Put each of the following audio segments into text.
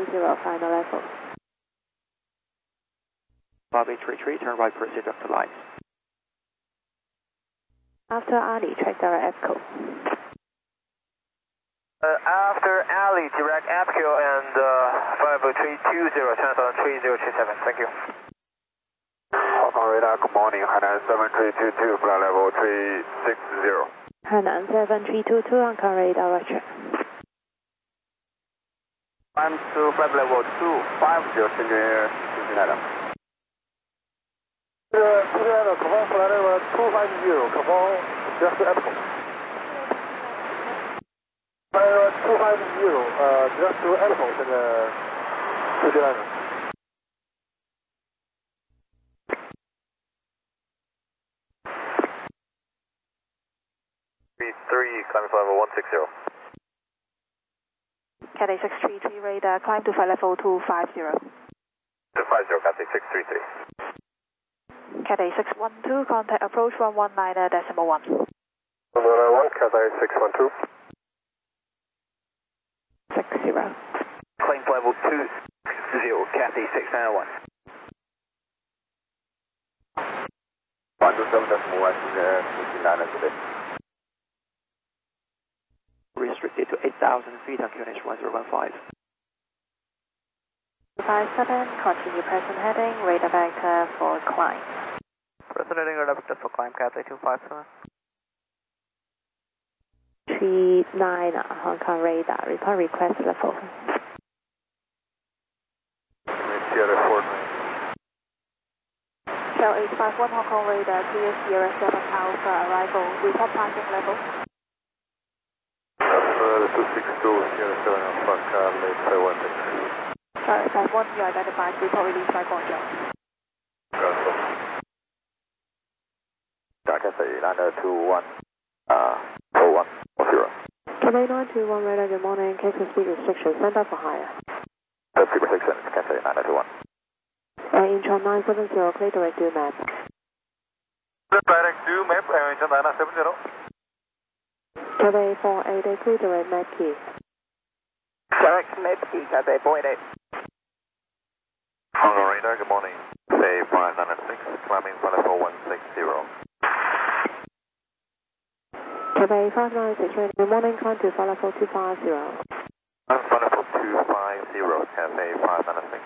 final level. Bobby 33, turn right, proceed up to line. After Ali, check direct EPCO. After Ali, direct EPCO and 5320, transfer 3027. Thank you. Hong Kong radar, good morning. Hainan 7322, flight level 360. Hainan 7322, Hong Kong radar, roger. Climb to flight level 250,请进来了。出现了，可方 flight level 250，可方 just EPCO。flight level 250，just EPCO，现在出现了。3, climb level 160. Cathay 633 radar, climb to flight level 250. 250, Cathay 633. Cathay 612, contact approach 119.1. 1, Cathay 612. 60. Climb level 20, Cathay 691. 127.1，现在出进来了，这边。 Restricted to 8,000 feet on QNH 1015. 57, continue present heading, radar vector for climb. Present heading radar vector for climb, Cathay 257. 39, Hong Kong radar, report request level. Sierra 49. Shell 851, Hong Kong radar, clear Sierra 7 Alpha, arrival, report passing level. 262, Sierra 7 Alpha, late Taiwan. Sorry, 51, you identified, report released by Guangzhou. Cathay 921, 4110. Cathay 921 radar, good morning, Cathay speed restriction, stand up for higher. Speed restriction, Cathay 921. Incheon 970, clear direct due map. Direct due map, Incheon 970. Cathay 488, clear direct map key. Direct map key, Cathay 488. Hong Kong radar, good morning. Say 596, climbing flight level 160. Cathay 596, radar, good morning, climb to flight level 250. Flight level 250, Cathay 596.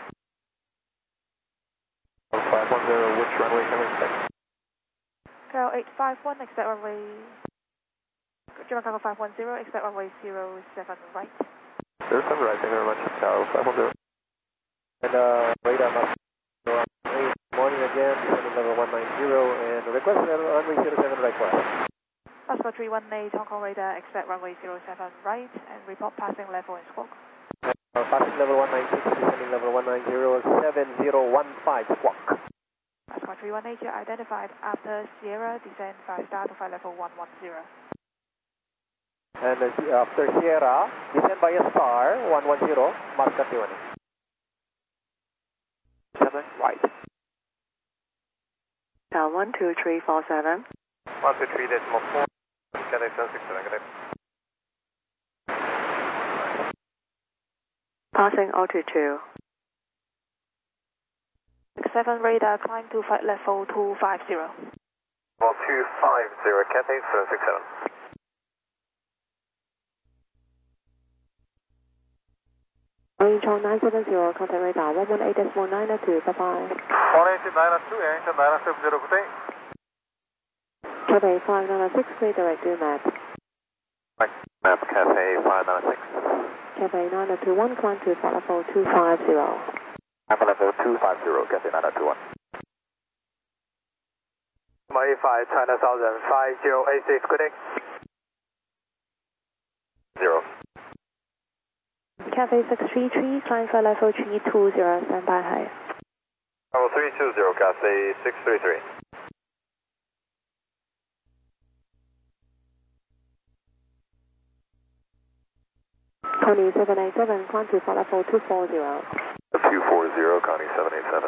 510, which runway can we expect? Shell 851, expect runway... German Cargo 510, expect runway 07 right. 07 right, thank you very much. Cargo 510. And radar map. Morning again, descending level 190, and request runway 07 right for us. Oscar 318, Hong Kong radar, expect runway 07 right, and report passing level in squawk. Passing level 196, descending level 190, 7015 squawk. Oscar 318, you identified after Sierra, descend 5 star to flight level 110. And after Sierra, descend by a star, 110, Muscat 318. 7 right. 12347. 123.4, Cathay 767, good day. Passing altitude. 7 radar, climb to flight level 250. Level 250, Cathay 767. Incheon 970, contact radar 118.992, bye-bye. 118.992, Incheon 970, good day. Cathay 596, clear direct due map. Map Cathay 596. Cathay 9021, climb to flight level 250. Alpha level 250, Cathay 9021. 85, China Southern 5086, good day. 0. Cathay 633, climb flight level 320, stand by high. Level 320, Cathay 633. Connie 787, climb to flight level 240. 240, Connie 787.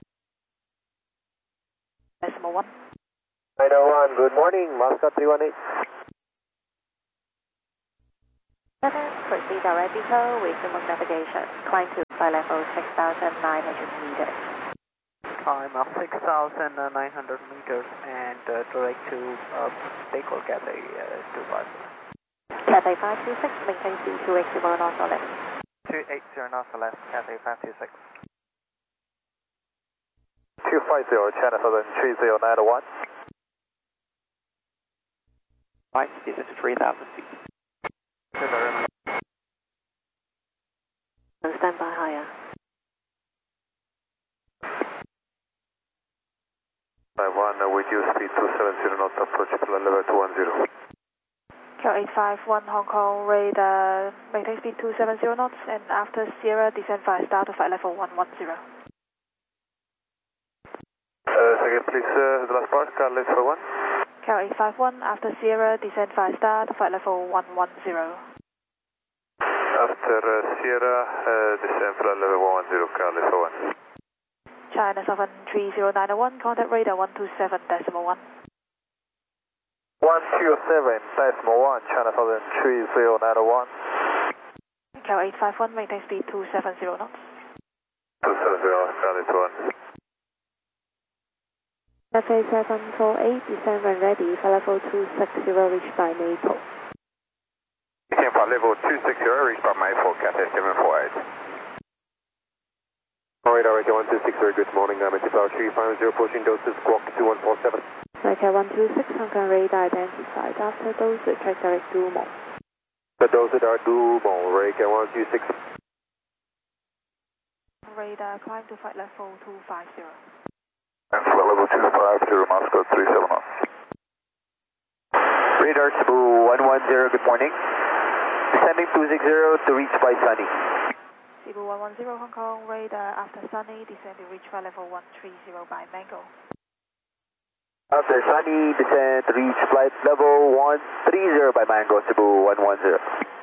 Decimal 1. 901, good morning, Muscat 318. Proceed direct depot with remote navigation. Climb to flight level 6,900 meters. Climb up 6,900 meters and direct to Baker Cathay 250. Cathay 526, maintain speed 280 knots or less. 280 knots or less, Cathay 526. 250, China Southern 3091. Flight speed is 3,000 feet. Stand by higher. 51, reduce speed 270 knots, approach level 210. KL851 Hong Kong, radar, maintain speed 270 knots, and after Sierra, descend 5 star to flight level 110. Second, please, the last part, Carlet for 1. KL851, after Sierra, descend 5 star to flight level 110. After Sierra, descend flight level 110, Carlet for 1. China Southern 3091, contact radar 127.1. 127.1, China Southern 3091. KL851, maintain speed 270 knots. 270, Carlet for 1. Cathay 748, descend when ready, flight level 260, reached by Maple. Descend flight level 260, reached by Maple, Cathay 748. Radar, Radio 126, good morning, I'm at Tower 350, approaching doses, squawk 2147. Okay, 126, Hong Kong radar identified. After those, track direct to Mo. The doses are Dumont, Radar 126. Radar, climb to flight level 250. And flight level 250, Moscow 37 knots. Radar Cebu 110, good morning. Descending 260 to reach by Sunny. Cebu 110 Hong Kong, radar after Sunny, descend to reach flight level 130 by Mango. After Sunny, descend to reach flight level 130 by Mango, Cebu 110.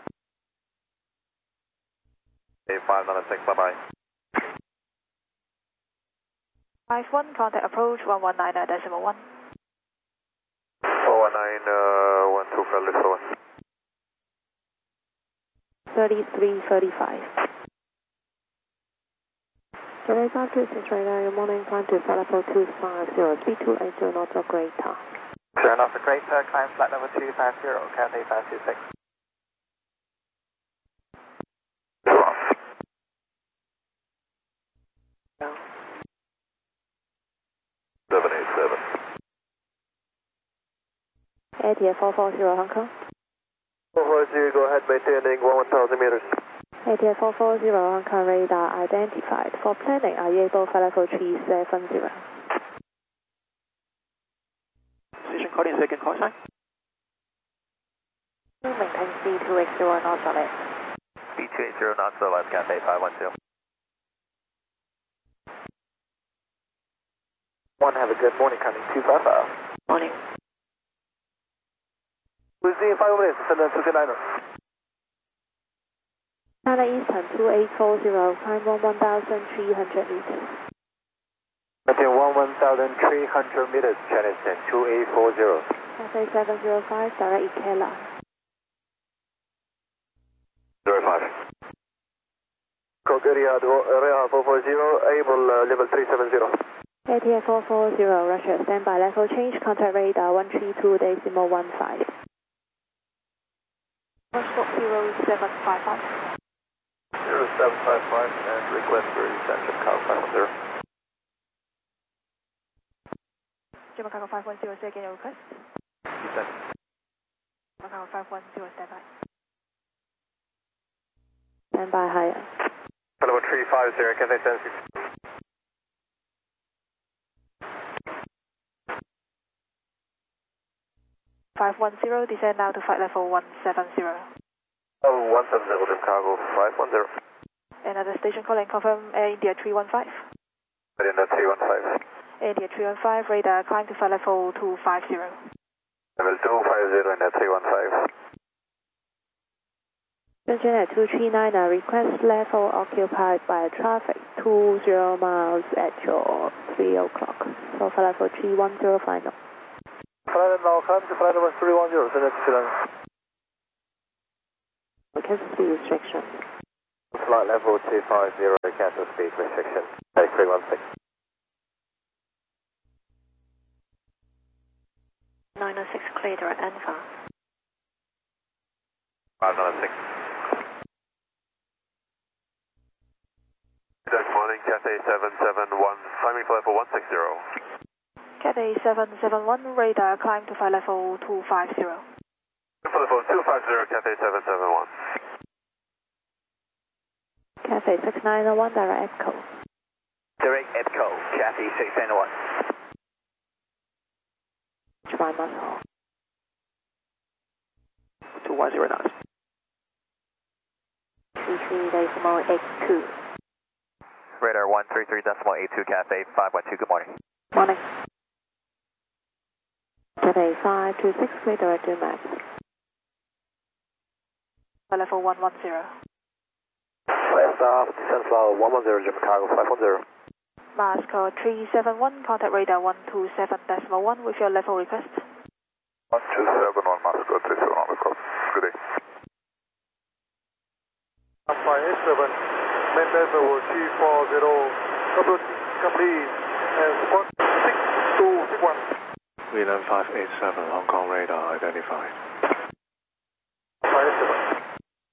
596, bye-bye. 51, contact approach 119.1. 419, 12, Carlet for 1. 3335. Cathay 526 radar, good morning, climb to flight level 250, speed 280 knots or greater. Sure enough, greater, climb flight level 250, Cathay 526. 787. ATF 440 Hong Kong. 440, go ahead, maintaining 1000 meters. ATF 440 Hong Kong radar identified. For planning, are you able flight level 370? Station calling, second call sign. Maintain speed 280 knots or less. Speed 280 knots or less, Cathay 512. One, have a good morning, coming 255. Morning. Within 5 minutes, send them to Liner. China Eastern 2840, climb 1,300 meters. Maintain 1,300 meters, China Eastern 2840. Cathay 705, direct Ikela. 05. Code area 440, able level 370. ATF 440, Russia, standby level change, contact radar 132.15. 1 stroke 0755. 0755 and request for descent Cal 510. German Cargo 510, say again your request. Descent. German Cargo 510, standby. Standby higher. Level 350, Cathay 1060. 510, descend now to flight level 170. 170, German Cargo 510. Another station calling, confirm Air India 315. India 315. India 315, radar climb to flight level 250. Level 250, India 315. Virginia 239, request level occupied by traffic 20 miles at your 3 o'clock. So flight level 310 final. Flight level 310, send it to Liner. cancel speed restriction. Flight level 250, cancel speed restriction. 316. 906 clear direct Alpha. 596. Good morning, Cathay 771, climbing for level 160. Cathay 771, radar climb to flight level 250. For level 250, Cathay 771. Cathay 6901 direct echo. Direct Echo, Cathay 691. Try muscle. 210 knots. 33.82. Radar 133.82, Cathay 512, good morning. Morning. Cathay 526 clear direct to max. Flight level 110. Last descent flow 110, German cargo 510. Mask code 371, contact radar 127.1 with your level request. 1271, mask code 371, request. Good day. Alpha 87, main level 240, approach complete, and spot 6261. VLAN 587, Hong Kong radar identified. Alpha 87.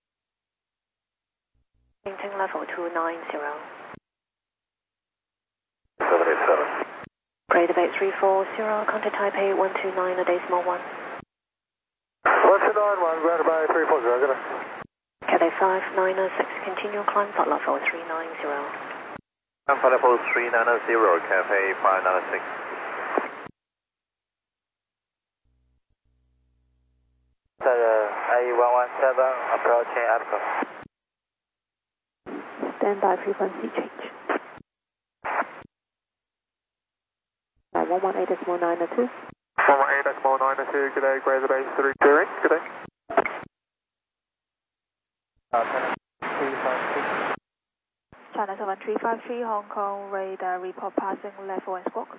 Wellington level 290. 787. Grade debate 340, contact Taipei 129 decimal 1. 1291, grounded by 340, good. Cathay 5906, continue climb flight level 390. Flight level 390, Cathay 596. A117, approaching Apco. Standby frequency change. 118.902. 118.902, good day, grade base 3 clearing, good day. China 7353, Hong Kong radar report passing level and squawk.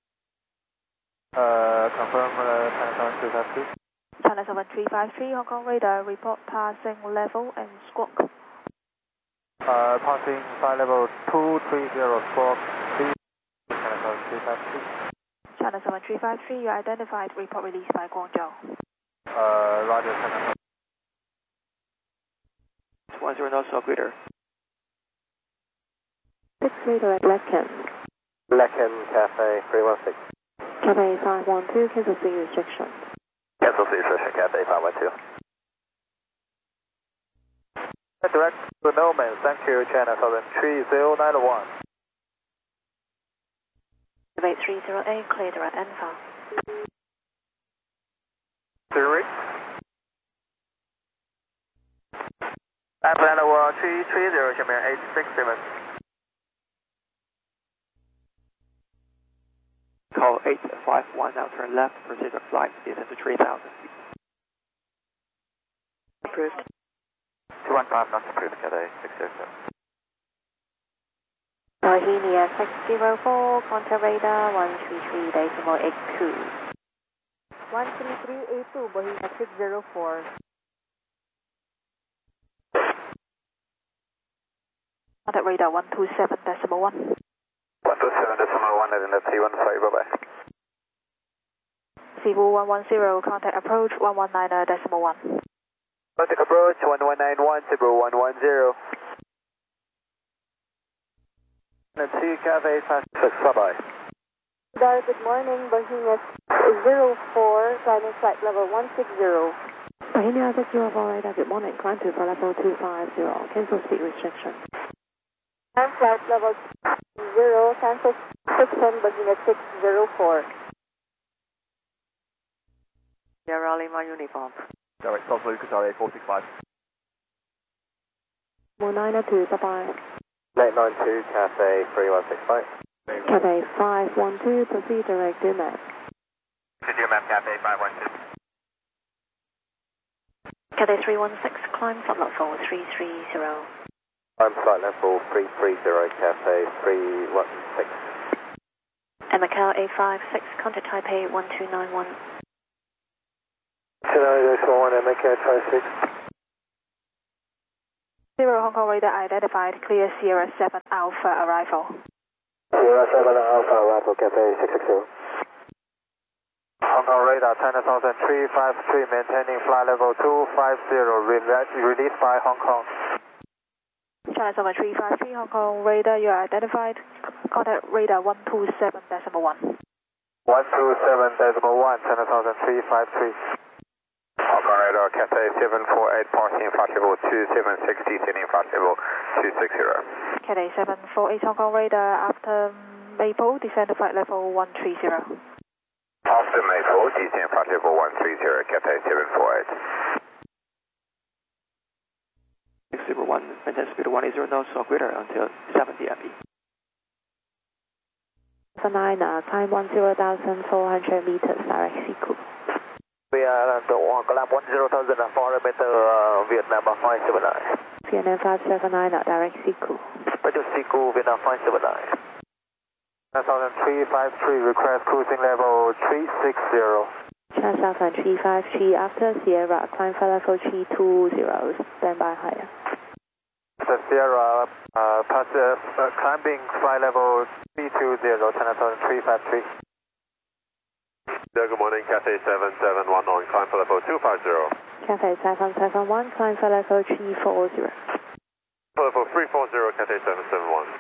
Confirm China 7353. China 7353, Hong Kong radar report passing level and squawk. Passing flight level 230 squawk 3, China 7353. China 7353, you identified, report released by Guangzhou. Roger, China 10 knots, no greater. 6 meter at Lecken. Lecken, Cathay 316. Cathay 512, cancel speed restriction. Cancel speed restriction, Cathay 512. Direct to Noman, thank you, China 3091. Debate 308, clear direct Alpha. 3. Plan level 330, Shamir 867. Call 851, now turn left, proceed to flight, descend to 3,000 feet. Approved. 215, not approved, Cathay 607. Bohemia 604, contact radar 133.82. 13382, Bohemia 604. Contact radar 127.1. 127.1, heading left C15, bye-bye. Cebu 110, contact approach 119.1. Contact approach 1191, Cebu 110. Let's see, Cathay 526, bye-bye. Good morning, Bohemia 04, climbing flight level 160. Bohemia 604 radar, good morning, climb to flight level 250, cancel speed restriction. Climb flight level 0, cancel 610, Bohemia 604. Sierra Lima uniform. Direct South Lucas, RA 465. 192, bye-bye. 892, Cathay 316, bye. Cathay 512, proceed direct to map. Could you map Cathay 512? Cathay 316, climb flight level 330. I'm flight level 330, Cathay 316. And Macau A56, contact Taipei 1291. 29881, MK 26. 0 Hong Kong radar identified, clear Sierra 7 Alpha arrival. Sierra 7 Alpha arrival, Cathay 660. Hong Kong radar, China Southern 353, maintaining flight level 250, released by Hong Kong. China Southern 353, Hong Kong radar, you are identified. Contact radar 127.1. 127.1, China Southern 353. Hong Kong radar, Cathay 748, passing flight level 2760, descending flight level 260. Cathay 748, Hong Kong radar, after Maple, descend to flight level 130. After Maple, descend flight level 130, Cathay 748. 601, maintain speed 180 knots or greater until 70 mph. 9, climb 10,400 meters, direct Siku. We are at 10,400 meter, Vietnam 579. Vietnam 579, direct Siku. Roger, Siku, Vietnam 579. 353, request cruising level 360. China Southern 353, after Sierra, climb flight level 320, stand by higher. The Sierra, climbing flight level 320, China Southern 353. Good morning, Cathay 771 on climb for level 250. Cathay 771, climb flight level 340. Level 340, Cathay 771.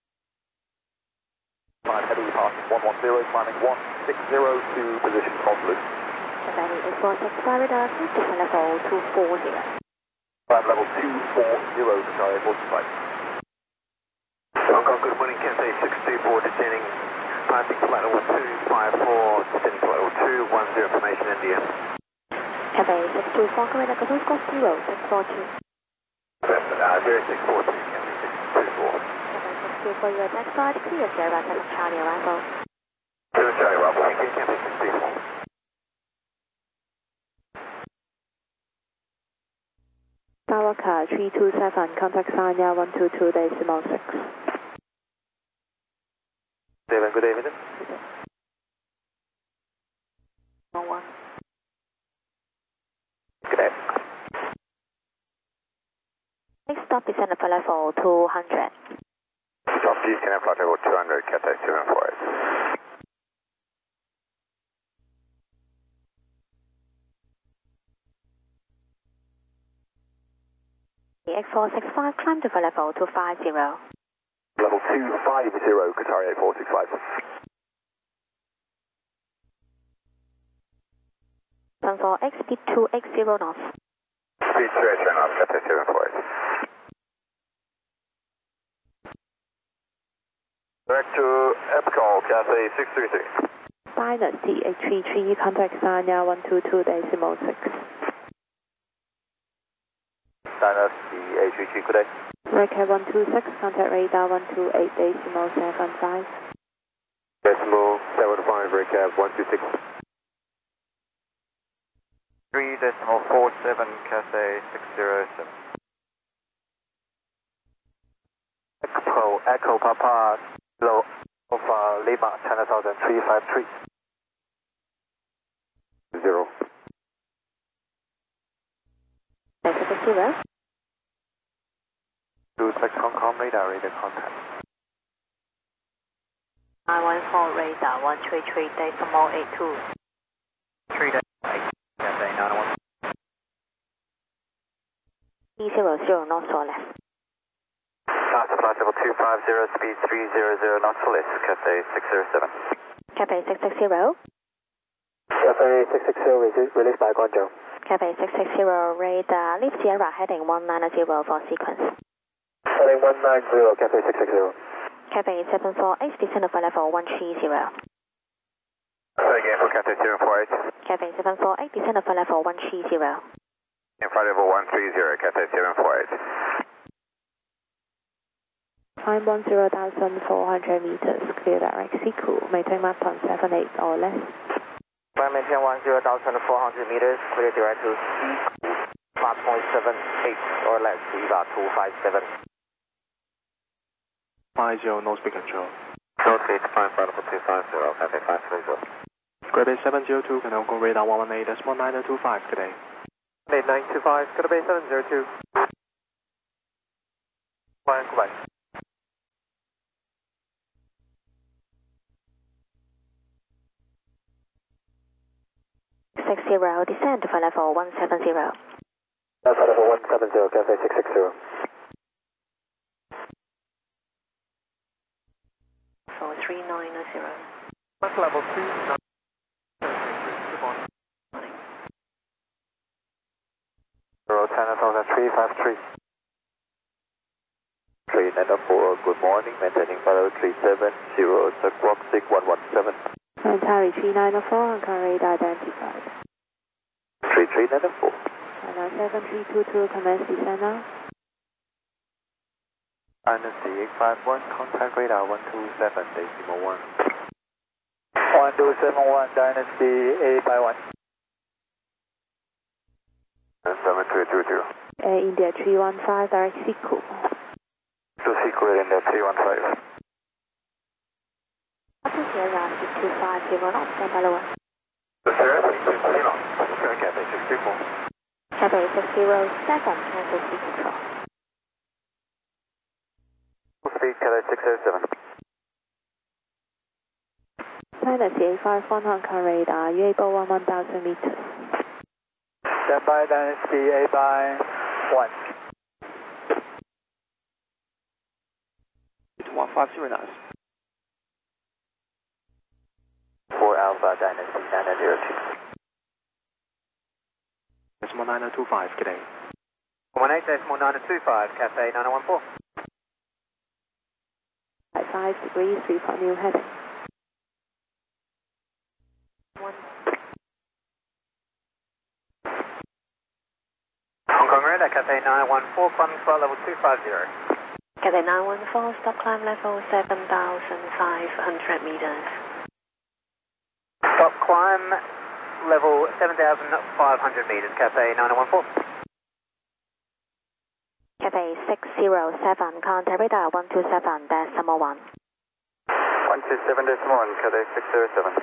Heavy passing 110, climbing 160 to position confluence. Cathay 846, radar, descend level 240. Climb level 240, Victoria 45. Hong Kong, good morning, Cathay 624, descending, passing flight level 254, descending flight level 210, formation India. Cathay 624, radar, cruise course 0, 642. 0642, Cathay 624. For your next flight, clear Sierra 7 Charlie arrival. Charlie arrival, thank you, Cathay 624. Sawaka 327, contact Sanya 122.6. 7, good evening. 1. Good day. Next stop is at level 200. Stop, descend flight level 200, Cathay 748. X465, climb to level 250. Level 250, Qatari 8465. 74X, speed 280 knots. Speed 280 knots, Cathay 748. Direct to Epcot, Cathay 633. Dynasty 833, contact Sanya 122.6. Dynasty 833, good day. Record 126, contact radar 128.75. Decimal 75, recap 126. 3.47, Cathay 607. Echo Papa, Low Alpha Lima, China Southern 353. 0. 0. 26 Hong Kong radar, radar contact. 914 radar 133.82. 3.8, Cathay 911. 300 knots or less. Flight level 250, speed 300 knots or less, Cathay 607. Cathay 660. Cathay 660, released by Guangzhou. Cathay 660, radar, leave Sierra heading 190 for sequence. Heading 190, Cathay 660. Cathay 748, descend of level 130. Again for Cathay 748. Cathay 748, descend of level 130. In flight level 130, Cathay 748. Climb 10,400 meters, clear direct Siku, maintain map on 78 or less. Climb maintain 10,400 meters, clear direct to Siku, 5.78 or less, Viva 257. 50, no speed control. No speed, climb flight level 250, Cathay 530. Square Bay 702, can Hong Kong radar 118.925 today. 8925, Square Bay 702. 660, descend to flight level 170. That's flight level 170, Cathay 660. For 3990. That's level 2. Good morning. China 353. 394, good morning, maintaining flight level 370, squawk 6117. Atari 3904, on radar identified. 3394. China 7322, commence descent now. Dynasty 851, contact radar 127.1. 1271, Dynasty 851. 7322. India 315, direct Siku. To Secret India 315. Upper Sierra 6250 knots, stand by lower. The Sierra 6250 knots, Cathay 624. Cathay 607, cancel speed control. Speed Cathay 607. Dynasty 851, Hong Kong radar, you able 1000 meters. Stand by, Dynasty 8 by 1. 150 knots. 4 Alpha Dynasty 902. Decimal 9025, good day. 18.925, Cathay 9014. At 5 degrees, 3 point new heading. Hong Kong radar, Cathay 914, climbing flight level 250. Cathay 914, stop climb level 7,500 meters. Stop climb level 7,500 meters, Cathay 9014. Cathay 607, contact radar 127.1. 127.1, Cathay 607.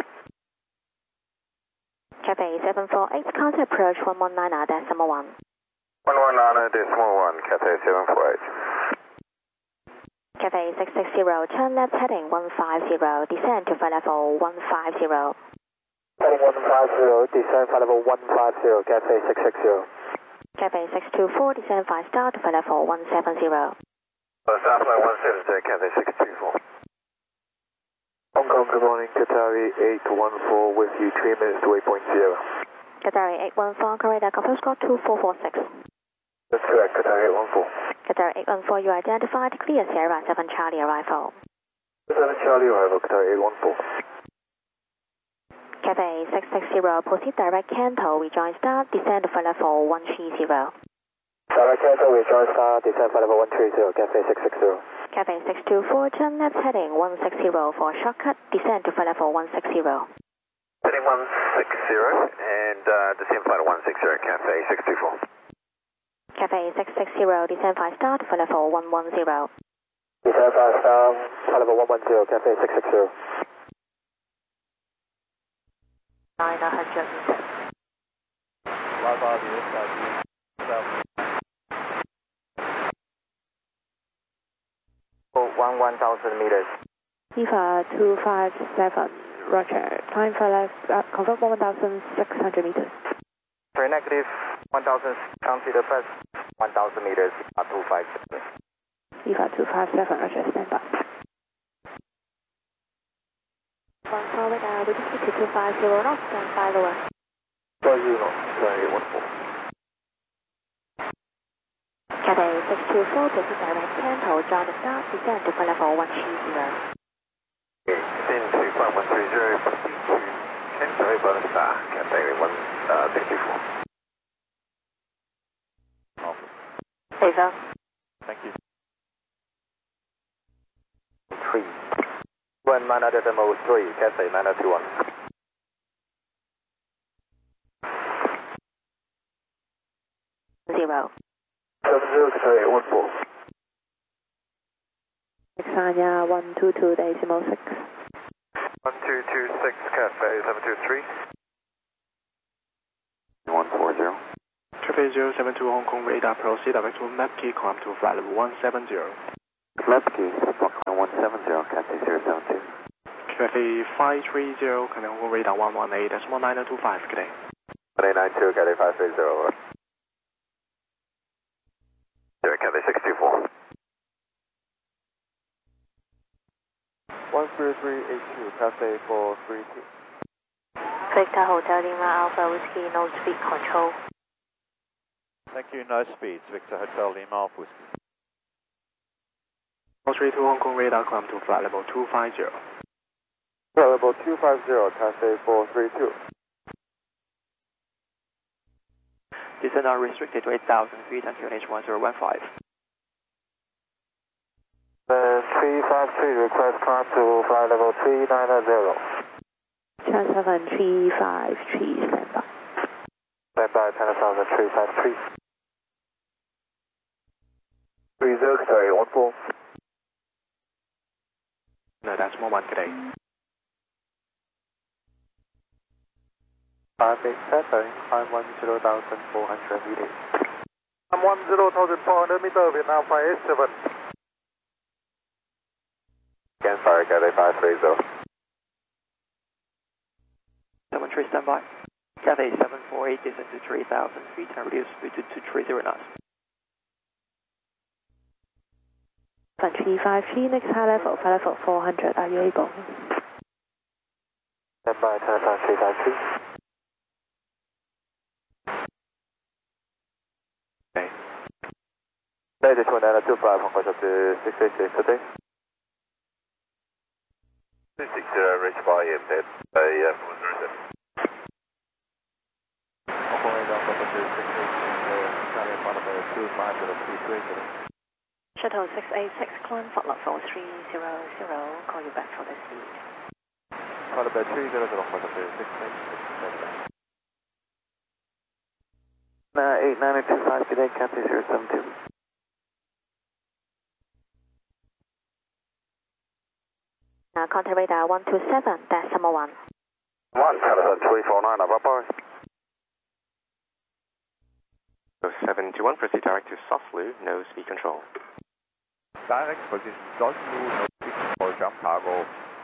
Cathay 748, contact approach 119.1. 119.1, Cathay 748. Cathay 660, turn left heading 150, descend to flight level 150. Heading 150, descend flight level 150, Cathay 660. Cathay 624, descend 5 star to flight level 170. Southline 170, Cathay 624. Hong Kong, good morning, Qatari 814 with you 3 minutes to waypoint 0. Qatari 814, radar conference call 2446. That's correct, Qatari 814. Qatari 814, you identified, clear Sierra 7 Charlie arrival. 7 Charlie arrival, Qatari 814. Cathay 660, proceed direct Canto, rejoin start, descend to flight level 130. Direct Canto, rejoin start, descend flight level 130, Cathay 660. Cathay 624, turn left heading 160 for shortcut, descend to flight level 160. Heading 160 and descend flight 160, Cathay 624. Cathay 660, descend 5 star to flight level 110. Descend 5 star, flight level 110, Cathay 660. 900 meters. Oh, 1,000 meters. EVA 257, roger. Time for left, confirm 1,600 meters. For negative 1,000, consider first 1,000 meters, 257. EVA 257, roger, stand by. One forward, we just to 250 knots, stand by lower. 20 knots, Cathay 814. Cathay 624, proceed direct Canto, join the start, descend to flight level 130. Descend to flight 130, proceed to Canto, by the star, Cathay 624. Over. Thank you. 3. 19.3, Cathay 921. Zero. 70, Cathay 814. Xania 122.6. 1226, Cathay 723. 140. Cathay 072 Hong Kong radar, proceed direct to map key, climb to flight level 170. Map key, Hong Kong 170, Cathay 072. Cathay 530, Cathay Hong Kong radar 118, decimal 9025, good day. 1892, Cathay 530, over. Cathay 64. 13382, Cathay 432. Victor Hotel Lima Alpha Whiskey, no speed control. Thank you, no speeds, Victor Hotel Lima Alpha Whiskey. 432 Hong Kong radar, climb to flight level 250. Flight level 250, Cathay 432. Descend unrestricted to 8,000 feet until NH1015. 353, request climb to flight level 390. China 7353, standby. Standby, China 353. 30, sorry, 14. No, that's more one today. 587, climb 10,400 meters. Climb 10,400 meters, Vietnam 587. Again, sorry, Cathay 530. 73 standby. Cathay 748, descend to 3,000 feet and reduce speed to 230 knots. 353, next high level, flight level 400, are you able? Standby, China 353. Okay. Ladies and gentlemen, 25, Hong Kong to 686 today. 60, reach by EMZ, 407. Hong Kong radar, Hong Kong to 686, Italian flight level 250, Shuttle 686, climb flight level 300, call you back for the speed. flight level 300, Hong Kong to 686. 8925 today, Cathay 072. Contact radar 127, decimal 1. 1, Cathay 349, bye-bye. 721, proceed direct to Softlu, no speed control. Direct position, Softlu, no speed control, jump cargo.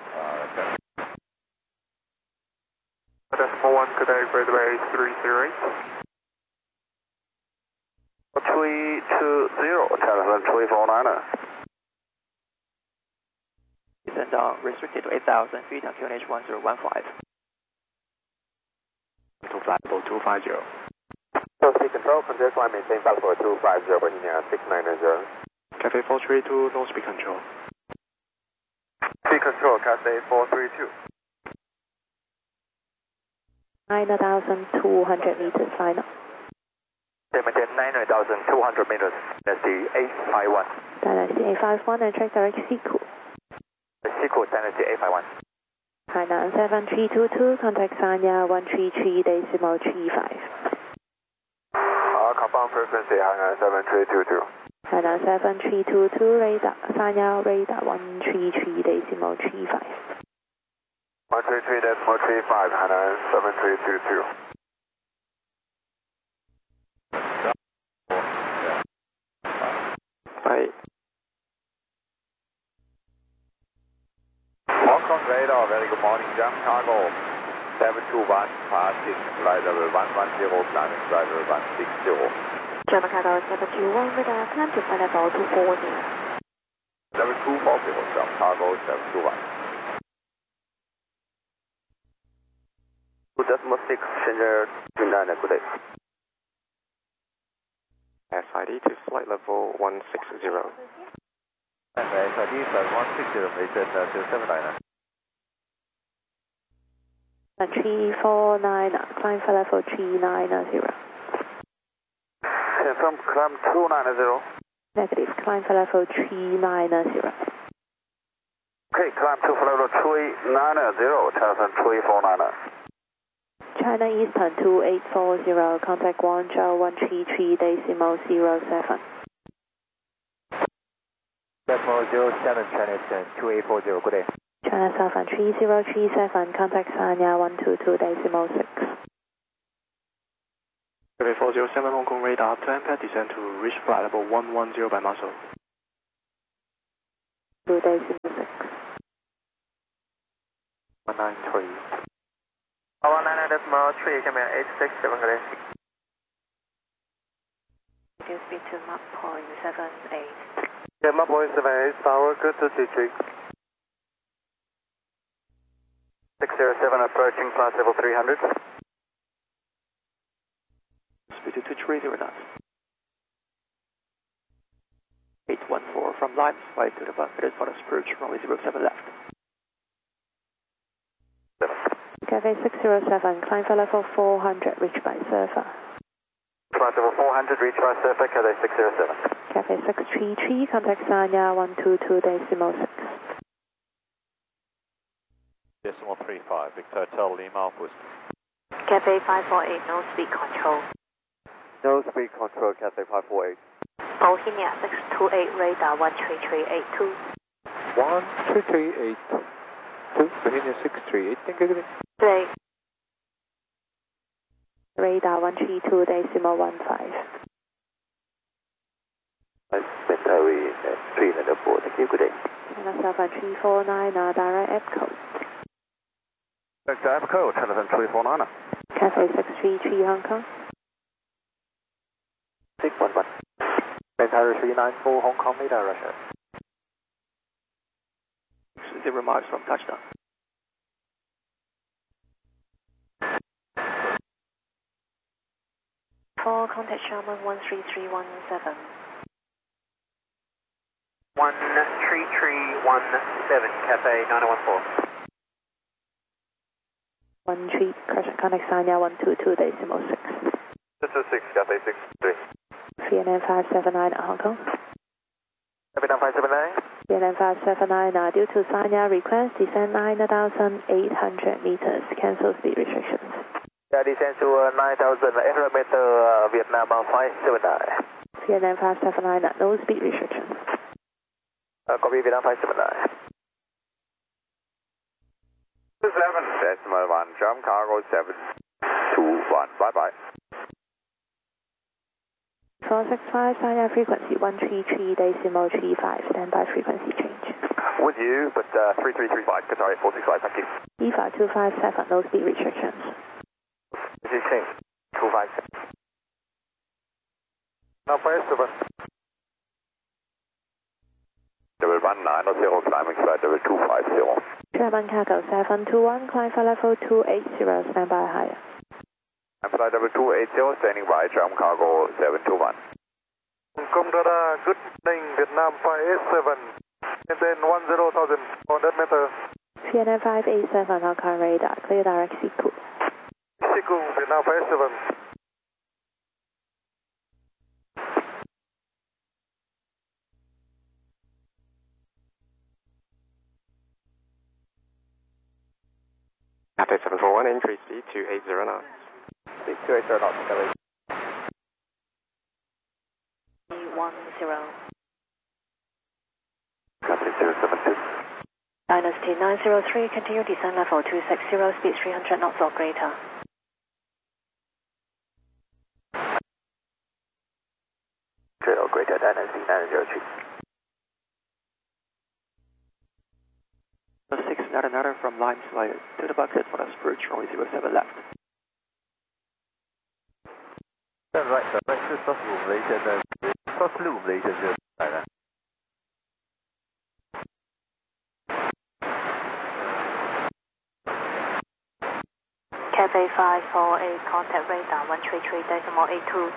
Decimal 1, today, Bradway 308. 320, Cathay 349. Descend unrestricted to 8,000 feet until NH1015. To flight level 250. So, speed control, control climb, maintain flight level 250, Bohemia 690. Cathay 432, no speed control. Speed control, Cathay 432. 9,200 meters final. Maintain 9,200 meters, that's the 851. Dynasty 851 and track direct Sequel. Sequel, Dynasty 851. Hainan 7322, contact Sanya 133.35. Confirm frequency, Hainan 7322. Hainan 7322, radar, Sanya radar 133.35. 133.35, Hainan 7322. Right. Hong Kong radar, very good morning, jump cargo. 721, passing flight level 110, climbing flight level 160. German cargo 721, radar, climb to flight level 240. Level 240, jump cargo 721. 2.6，现在进站的 good day。 SID to flight level 160. And SID is 160, maintain 079. 349, climb flight level 390. Confirm climb 290. Negative, climb flight level 390. Okay, climb to flight level 390, telephone 349. China Eastern 2840, contact Guangzhou 133.07. Decimal 07, China Eastern 2840, good day. China Southern 3037, contact Sanya 122.6. Cathay 407, Hong Kong radar, turn pad, descend to reach flight level 110 by muscle. 2.06. 193. 193, 3, come here, 867, good day. Reduce speed to Mach 0.78. Yeah, Mach 0.78, tower, good to T3. 607 approaching, flight level 300. Speed to 230 knots. 814 from Limes, flight to the bus, headed for the approach, runway 07 left. Cafe 607, climb for level 400, reached by surfer. Flight level 400, reached by surfer, Cafe 607. Cafe 633, contact Sanya 122.6. Decimal 35, Victor Hotel Lima Outpost. Cafe 548, no speed control. No speed control, Cafe 548. Bohemia 628, radar 13382. 13382, Bohemia 638, thank you. Play. Radar 132.15. Cemetery 304, thank you, good day. Alpha 349, direct app code. Vector app code, telephone 349. Cafe 633, Hong Kong. 611. Cemetery 394, Hong Kong, radar Russia. 0 miles from touchdown. For contact Sharman 13317. 13317, Cafe 9014. 13, contact Sanya 122.6. This is 6, Cafe 63. VNM 579 Hong Kong. Capitan 579. VNM 579, due to Sanya request, descend 9,800 meters, cancel speed restrictions. Yeah, descend to 9,800 meter, Vietnam 579. VNM 579, no speed restrictions. Copy Vietnam 579. 7, decimal 1, jump cargo 721, bye-bye. 465, Sanya frequency 133.35, standby frequency change. With you, but 3335, Qatar 8465, thank you. EFA 257, no speed restrictions. This is same, 257. Now, 57. Level 190, climbing flight level 250. German cargo 721, climb for level 280, standby higher. And flight level 280, standing by, jump cargo 721. Comdada, good morning, Vietnam 587. Maintain 10,000 on that meter. VNM 587, Hong Kong radar, clear direct Siku. Siku, Vietnam 587. Cathay 741, entry speed 280 knots. Speed 280 knots, Kelly. 10. Cathay 072. Dynasty 903, continue descent level 260, speed 300 knots or greater. Trail greater, Dynasty 903. 699 from Limes, flight to the bucket for the approach, runway 07 left. Turn right, sir. Right, just cross loop Malaysia, then cross loop Malaysia, just like that. Cafe 548, contact radar 133.82.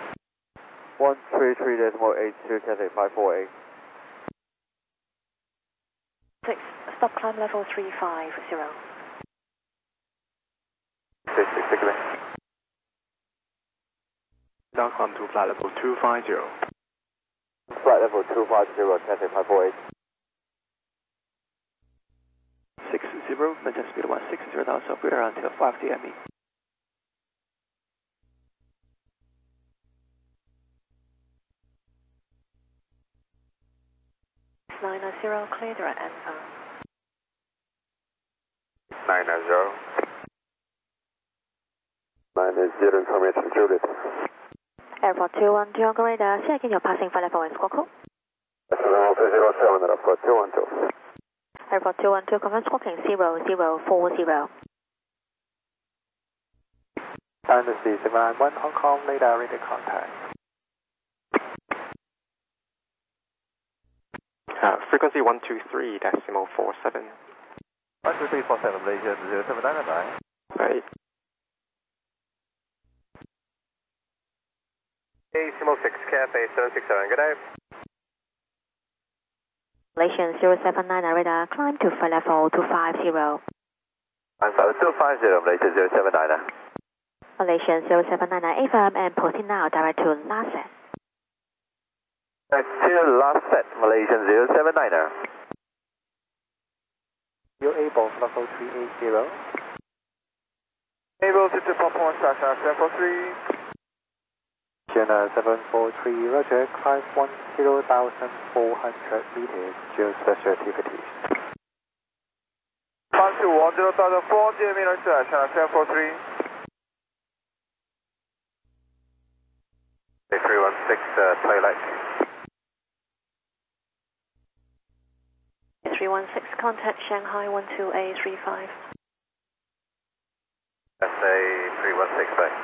133.82, Cathay 548. 6, stop climb level 350. 660. Down climb to flight level 250. Flight level 250, Cathay 548. 60, maintain speed 160 knots, operator until 5 DME. 990, clear direct answer. 990. 990, information Juliet. Airport 21, Diogo radar, checking your passing flight level and squawk code. Level 307, Airport 212. Airport 212, confirm squawking 0040. Undersea 791 Hong Kong, radar ready contact. Frequency 123.47. 12347, Malaysian 0799. Right. Decimal 6, Cathay 767, good day. Malaysian 079 radar, climb to flight level 250. 250, Malaysian 079. Malaysian 079 AFM and proceed now direct to Lasset. To last set, Malaysian 079er. You're able, level 380. Able to pop 1 star 743. China 743, roger, climb 10,400 meters, geospatial activities. 10,400 meters, China 743. 316, twilight. 316, contact Shanghai 12A35. SA 316, bye.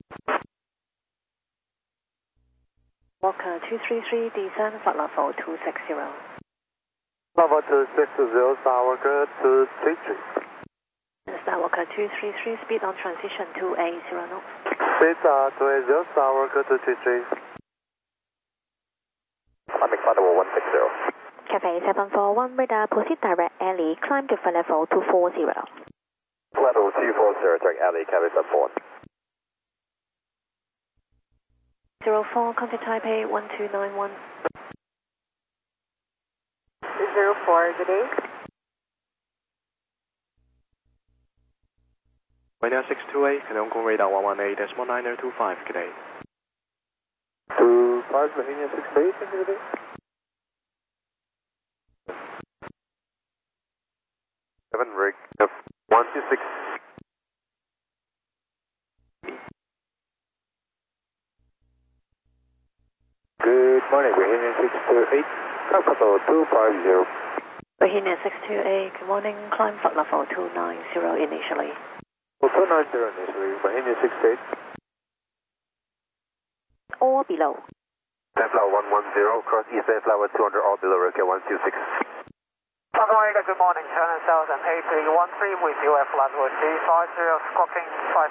Walker 233, descend flight level 260. Level 260, Sourgate 233. Skywalker 233, speed on transition to A0 knots. Speed 280, Sourgate 233. Climbing flight level 160. Cathay 741, radar, proceed direct alley, climb to flight level 240. Level 240, direct alley, Cathay 741. 04, contact Taipei 1291. 04, good day. Radar 628, Hong Kong radar 118.9025, good day. 25, Virginia 68, good day. Rig 126. Good morning, Virginia 628, climb level 250. Virginia 628, good morning, climb flight level 290 initially. 290 initially, Virginia 68. Or below. Flower 110, cross east flower 200, all below, okay, 126. Good morning, China Southern A313 with you at flight level 350, squawking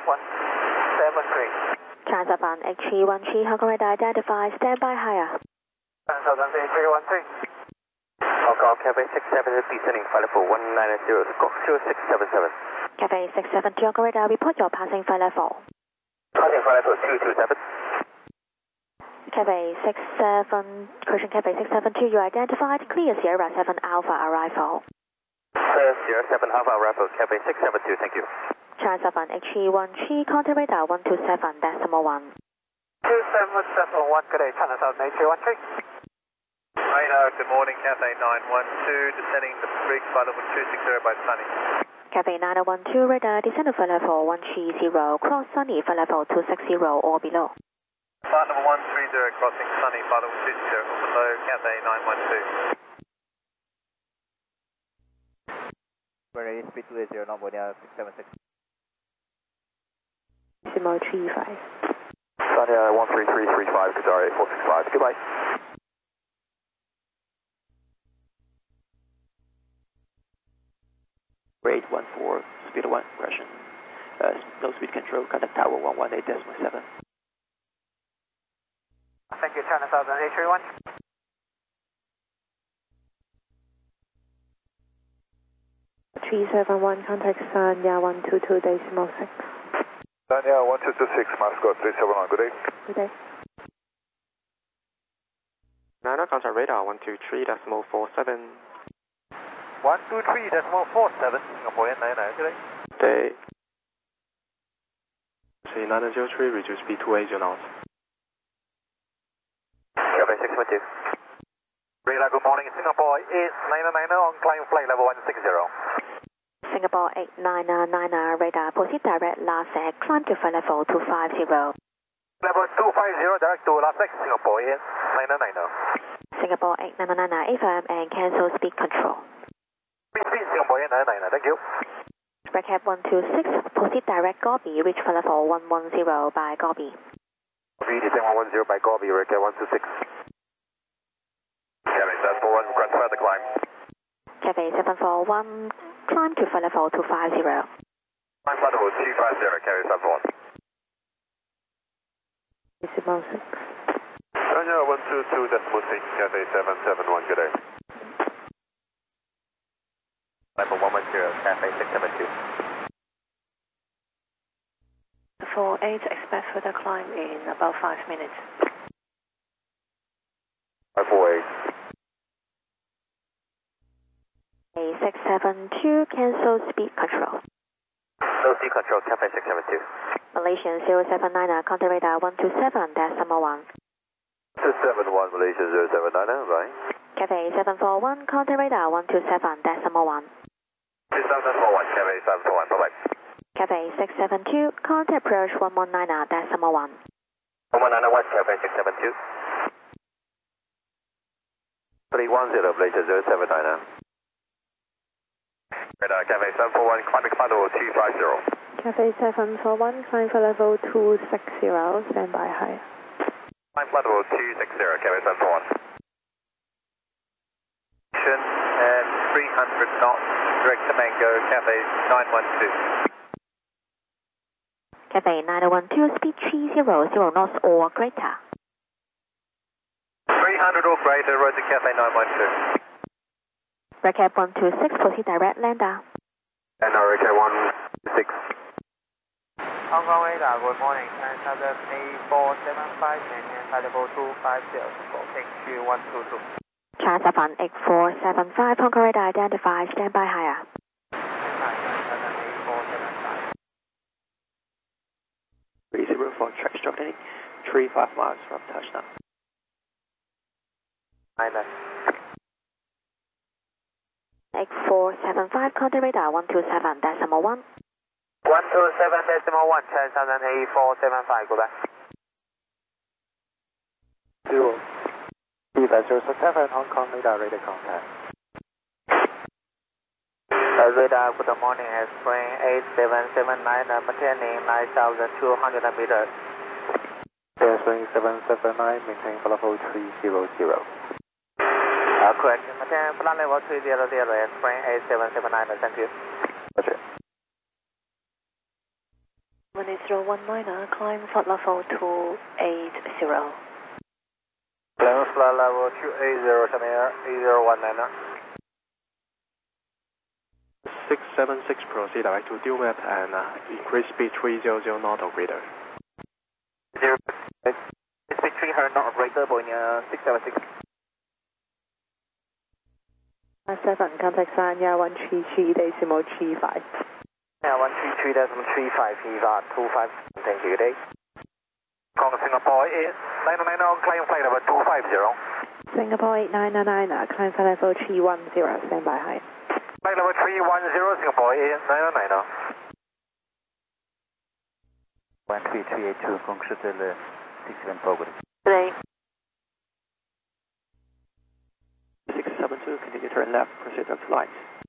5173. Transatlantic H313, Hong Kong radar identified, standby higher. China Southern A313. Hong Kong, Cathay 67, descending flight level 190, squawk 0677. Cathay 672, Hong Kong radar, report your passing flight level. Passing flight level 227. Cathay 67, Cushion Cathay 672, you identified, clear Sierra 7 Alpha arrival. Sierra 7 Alpha arrival, Cathay 672, thank you. Transatlantic H313, contact radar 127.1. 27.1, good day, China Southern A313. Radar, good morning, Cathay 912, descending the brig flight level 260 by Sunny. Cathay 9012, radar, descend to flight level 130, cross Sunny, flight level 260 or below. Flight level 130, crossing Sunny, flight level 260, or below, Cathay 912. Very speed 280, not Virginia 676. Decimal 35. Sunny 13335, Qatar 8465, goodbye. Grade 14, speed 1, Russian. No speed control, contact tower 118.7. Thank you, China Southern A313. (371) contact Sanya 122.6. Sanya 1226, Moscow 371, good day. Good day. Niner contact radar 123.47. 123.47, Singaporean 99, good day. Day. Say 903, reduce speed 280 knots. Cathay 672. Radar, good morning, Singapore is 999 on climb flight level 160. Singapore 8999 radar, proceed direct Lasek, climb to flight level 250. Level 250, direct to Lasek, Singapore is 999. Singapore 8999 AFM and cancel speed control. Speed Singapore 999, thank you. Recap 126, proceed direct Gobi, reach for level 110 by Gobi. Gobi, descend 110 by Gobi, recap 126. Cathay 741, request further climb. Cathay 741, climb to flight level 250. Climb flight level 250, Cathay 741. Decimal 6. China 122.6, Cathay 771, good day. Level 110, Cathay 672. 48, expect further climb in about 5 minutes. 548. A672, cancel speed control. No speed control, Cathay 672. Malaysian 079, contact radar 127, decimal 1. 271, Malaysia 079, right. Cathay 741, contact radar 127, decimal 1. 2741, Cathay 741, bye-bye. Cathay 672, contact approach 119, decimal 1. 119 West, Cathay 672. 310, Malaysia 079. Radar, Cathay 741, climbing flight level 250. Cathay 741, climb for level 260, standby high. Climb flight level 260, Cathay 741. And 300 knots, direct to Mango, Cathay 912. Cathay 912, speed 300 knots or greater. 300 or greater, Roger Cathay 912. Recap 126, proceed direct lander. And recap 126. Hong Kong radar, good morning. Southern A475, maintain flight level 250, scoring Q122. China 8475, Hong Kong radar identified, standby higher. Southern A475. 304, track stop heading 35 miles from touchdown. Minus. 8475, contact radar 127, decimal 1. 127.1, Southern A475, go back. 0. P067, Hong Kong radar contact. Radar, good morning, spring 8779, maintaining 9,200 meters. Spring 779, maintain flight level 300. Correct, maintain flight level 300, spring 8779, thank you. Roger. 18019, climb flight level 280. Climb flight level 280, come here, 8019. 676, proceed direct to dual map and increase speed 300 knot or greater. 0, speed 300 knot or greater, Boeing 676. 7, contact Sanya 133, decimal 35. Yeah, 133.35, Eva 25, thank you, good day. Kong Singapore 899 on climb flight level 250. Singapore 8999, climb flight level 310, standby high. Flight level 310, Singapore 8999. 13382, 公司的67 forward. Today. 672, continue turn left, proceed up to lines.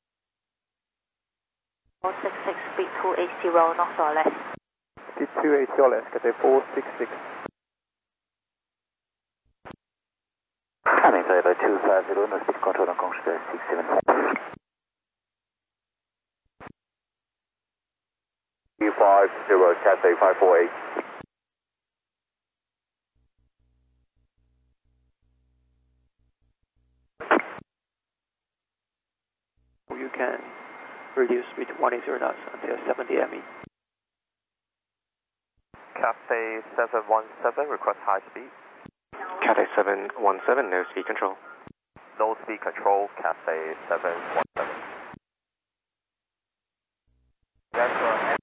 466, speed 280 knots or less. Speed 280 or less, Cathay 466. Climbing flight level 250, no speed control on 公司的675. 250, Cathay 548. You can reduce speed to 180 knots until 70 ME. Cathay 717, request high speed. Cathay 717, no speed control. No speed control, Cathay 717. That's correct.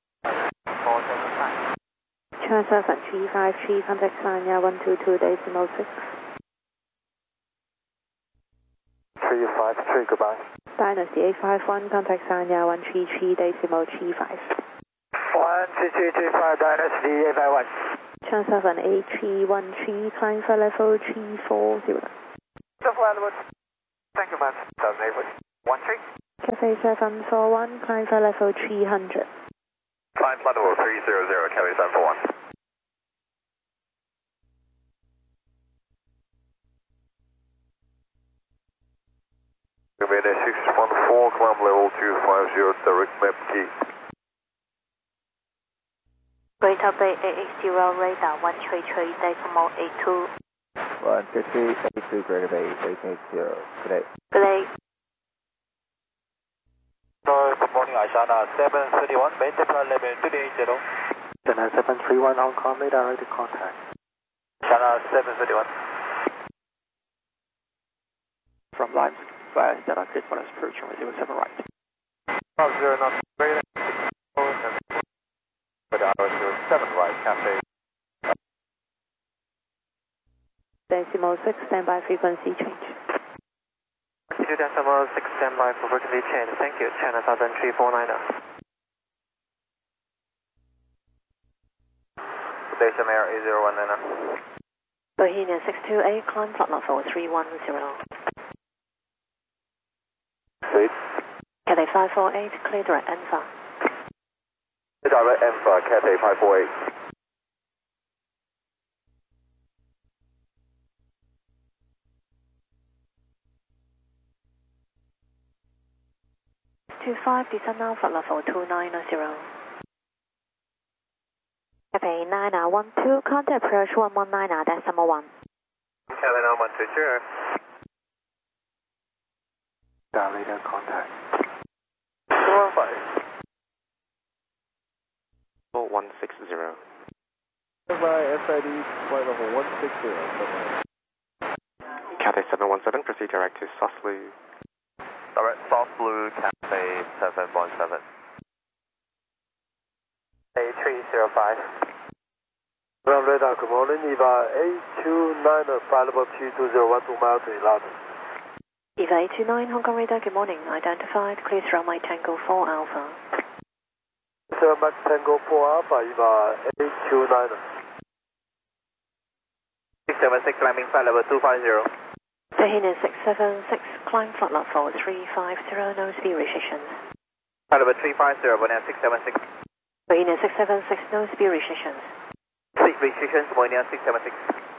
475. China 7353, contact Sanya 122, decimal 6. 353, goodbye. Dynasty 851, contact Sanya 133, decimal 35. 13335, Dynasty 851. China 78313, climb for level 340. Thank you, man. 13. Cathay 741, climb flight level 300. Climb flight level 300, Cathay 741. Mayday 614, climb level 250, direct map key. Greater Bay 880, radar 133.82. 13382, Greater Bay 880, good day. Good day. Good morning, Ashana 731, maintain flight level 380. China 731, Hong Kong radar ready contact. Ashana 731. From Lime via Stella Grid 1 approach runway 07 right. 0 knots, Greater 07 right, Cathay. Decimal 6, standby frequency change. 2 decimal 6, standby for frequency change. Thank you. China Southern 349. Station Air A0199. Bohemia 628, climb flight level 310. Sweet. Cathay 548, clear direct Enfa. Direct Enfa, Cathay 548. 25, descend now flight level 290. Cathay 912, contact approach 119, decimal 1. Cathay 912, Radar contact. 215. 160. By SID, flight level 160. Cathay 717, proceed direct to South Blue. Direct South Blue, Cathay 717. A305. Ground radar, good morning. EVA 829, flight level 22012 miles to Elat. EVA 829, Hong Kong radar, good morning. Identified, clear through my Tango 4 Alpha. Max Tango 4 Alpha, EVA 829. 676, climbing flight level 250. Bohemia 676, climb flight level 350, no speed restrictions. Flight level 350, Bohemia 676. Bohemia 676, no speed restrictions. Speed restrictions, Bohemia 676.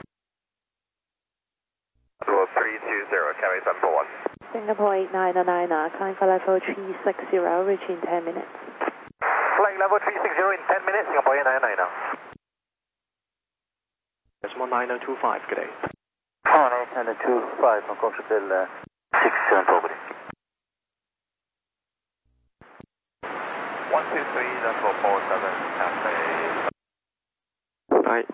Level 320, Cathay 741. Singapore 899, climb flight level 360, reaching 10 minutes. Flying level 360 in 10 minutes, Singapore 899. Decimal 9025, good day. 925, Hong Kong Hotel 674, good day. 123, decimal 47, Cathay. Right.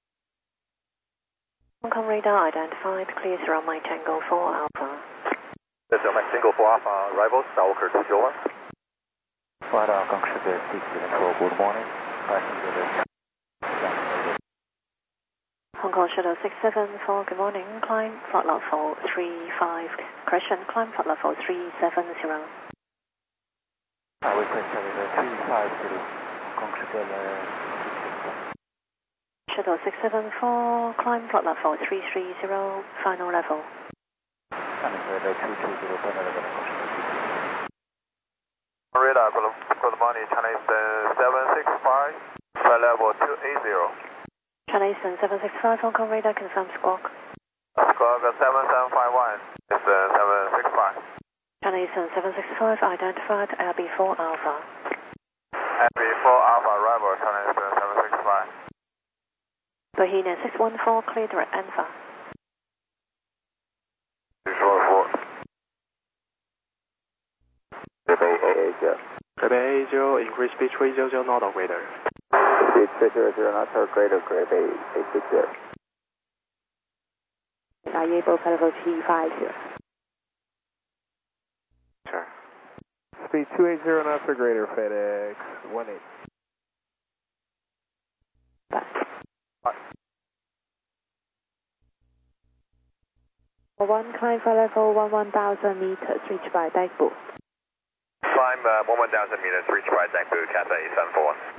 Hong Kong radar identified, clear through my Tango 4 Alpha. This is Tango 4 Alpha, arrival, Skywalker 291. Radar, Hong Kong Hotel 674, good morning. Hong Kong Shuttle 674, good morning. Climb flight level 35, correction, climb flight level 370. Request level 350, Hong Kong Hotel 674. Shuttle 674, climb flight level 330, final level. Climbing level 220, final level, Hong Kong Hotel 674. Radar, good morning, China Eastern 765, flight level 280. China Eastern 765, Hong Kong radar, confirm squawk. Squawk 7751, Eastern 765. China Eastern 765, identified, LB4 Alpha. LB4 Alpha, arrival, China Eastern 765. Bohemia 614, clear direct Enfa. 614. Bay 880. Bay 80, increase speed 300 knot or greater. Speed 300 knots or greater, Greater Bay 860. Variable level 350. Sure. Speed 280 knots or greater, FedEx 18. One climb for level 11,000 meters, reached by Daegu. Climb 1,000 meters, reached by Daegu, Cathay 741.